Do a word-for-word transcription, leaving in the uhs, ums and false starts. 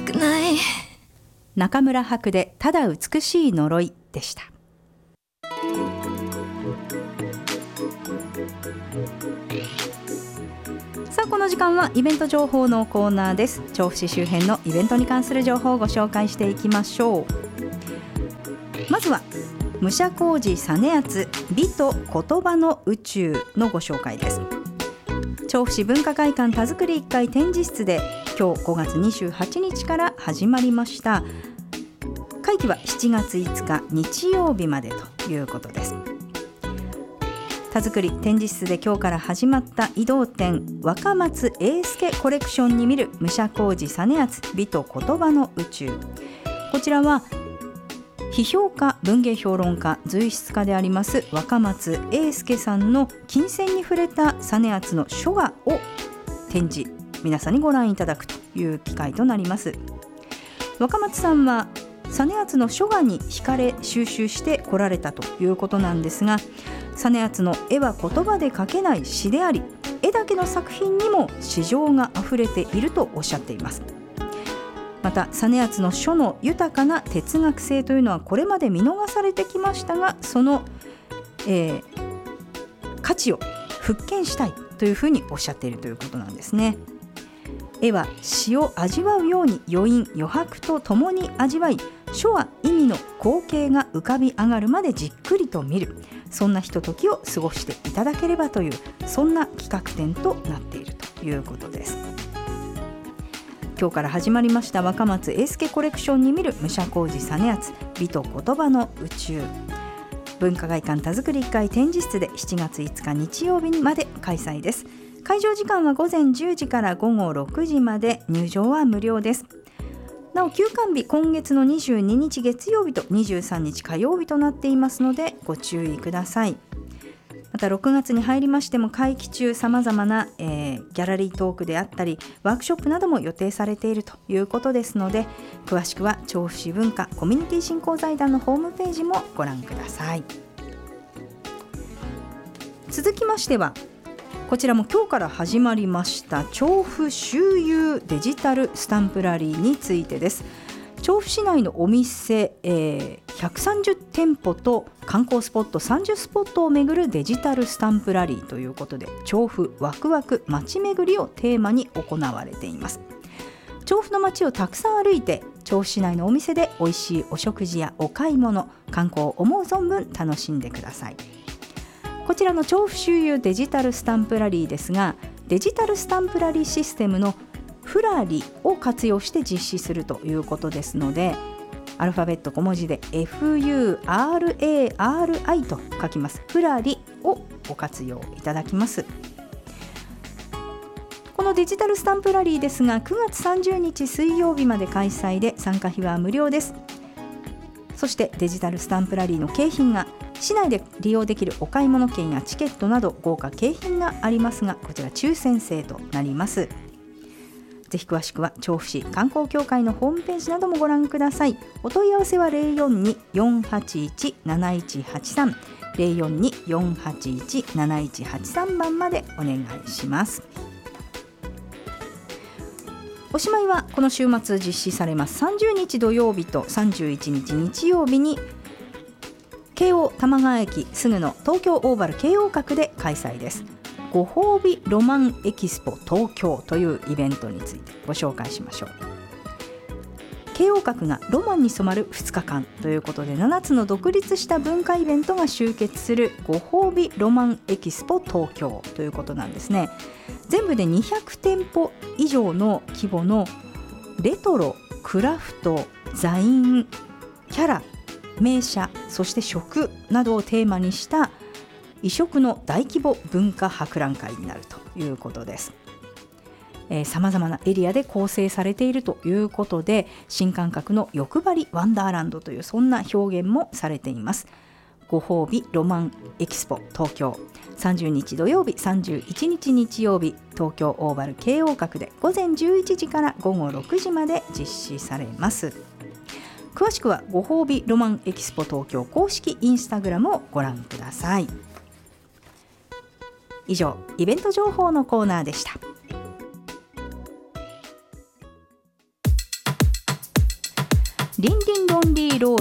くない。 中村博でただ美しい呪いでした。さあこの時間はイベント情報のコーナーです。調布市周辺のイベントに関する情報をご紹介していきましょう。まずは武者小路実篤美と言葉の宇宙のご紹介です。調布市文化会館田作りいっかい展示室で今日ごがつにじゅうはちにちから始まりました。会期はしちがついつか日曜日までということです。田作り展示室で今日から始まった移動展若松英介コレクションに見る武者小路実篤美と言葉の宇宙。こちらは批評家文芸評論家随筆家であります若松英介さんの金銭に触れた実篤の書画を展示皆さんにご覧いただくという機会となります。若松さんは実篤の書画に惹かれ収集してこられたということなんですが、実篤の絵は言葉で描けない詩であり、絵だけの作品にも詩情があふれているとおっしゃっています。また実篤の書の豊かな哲学性というのはこれまで見逃されてきましたが、その、えー、価値を復権したいというふうにおっしゃっているということなんですね。絵は詩を味わうように余韻余白とともに味わい、書は意味の光景が浮かび上がるまでじっくりと見る、そんなひとときを過ごしていただければという、そんな企画展となっているということです。今日から始まりました若松英介コレクションに見る武者小路実篤美と言葉の宇宙、文化会館田作りいっかい展示室でしちがついつか日曜日まで開催です。会場時間はごぜんじゅうじからごごろくじまで、入場は無料です。なお休館日今月のにじゅうににち月曜日とにじゅうさんにち火曜日となっていますのでご注意ください。またろくがつに入りましても会期中さまざまな、えー、ギャラリートークであったりワークショップなども予定されているということですので、詳しくは調布市文化コミュニティ振興財団のホームページもご覧ください。続きましてはこちらも今日から始まりました調布周遊デジタルスタンプラリーについてです。調布市内のお店、えー、ひゃくさんじゅってんぽと観光スポットさんじゅうスポットを巡るデジタルスタンプラリーということで、調布ワクワク街巡りをテーマに行われています。調布の街をたくさん歩いて、調布市内のお店で美味しいお食事やお買い物、観光を思う存分楽しんでください。こちらの調布周遊デジタルスタンプラリーですが、デジタルスタンプラリーシステムのフラリを活用して実施するということですので、アルファベット小文字で エフユーアールエーアールアイ と書きますフラリをご活用いただきます。このデジタルスタンプラリーですがくがつさんじゅうにち水曜日まで開催で、参加費は無料です。そしてデジタルスタンプラリーの景品が市内で利用できるお買い物券やチケットなど豪華景品がありますが、こちら抽選制となります。ぜひ詳しくは調布市観光協会のホームページなどもご覧ください。お問い合わせは ゼロよんに よんはちいち なないちはちさん ゼロよんに よんはちいち なないちはちさん 番までお願いします。おしまいはこの週末実施されますさんじゅうにち土曜日とさんじゅういちにち日曜日に京王玉川駅すぐの東京オーバル京王閣で開催です。ご褒美ロマンエキスポ東京というイベントについてご紹介しましょう。京王閣がロマンに染まるふつかかんということで、ななつの独立した文化イベントが集結するご褒美ロマンエキスポ東京ということなんですね。全部でにひゃくてんぽ以上の規模のレトロ、クラフト、ザイン、キャラ、名車、そして食などをテーマにした異色の大規模文化博覧会になるということです。さまざまなエリアで構成されているということで、新感覚の欲張りワンダーランドというそんな表現もされています。ご褒美ロマンエキスポ東京、さんじゅうにち土曜日さんじゅういちにち日曜日、東京オーバル京王閣でごぜんじゅういちじからごごろくじまで実施されます。詳しくはご褒美ロマンエキスポ東京公式インスタグラムをご覧ください。以上、イベント情報のコーナーでした。 リンリンロンリーロー